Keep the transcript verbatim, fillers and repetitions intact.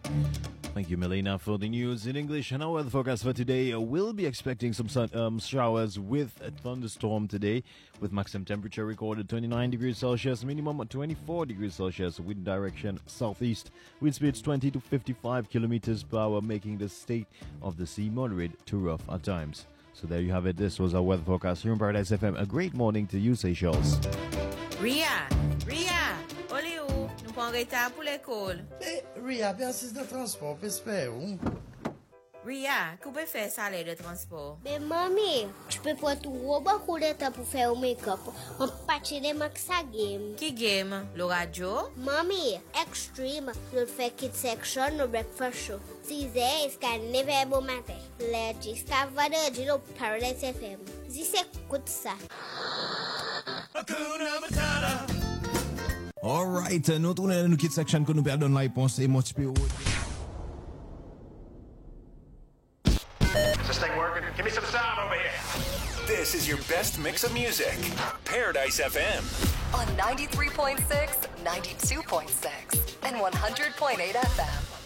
Thank you, Melina, for the news in English. And our weather forecast for today, uh, we'll be expecting some sun, um, showers with a thunderstorm today, with maximum temperature recorded twenty-nine degrees Celsius, minimum twenty-four degrees Celsius, wind direction southeast, wind speeds twenty to fifty-five kilometers per hour, making the state of the sea moderate to rough at times. So there you have it. This was our weather forecast here on Paradise F M. A great morning to you, Seychelles. Ria, Ria, olha o, não pode gaitar por l'école. Mais, Ria, persiste de transport, j'espère. Ria, que peut faire ça de transport? Mais mamie, tu peux pas trop beaucoup de temps pour faire un make-up. On partit de max à game. Qui game? Le radio? Mamie, Extreme, le fait Kids Section, le breakfast show. six heures, jusqu'à neuf heures bon matin. Le jusqu'à vingt heures, du Paradise F M. Dis écoute ça. Alright, nou tourne nou Kids Section kon nou perdon la réponse et mon petit peu. Is this thing working? Give me some sound over here. This is your best mix of music. Paradise F M. On ninety-three point six, ninety-two point six, and one hundred point eight F M.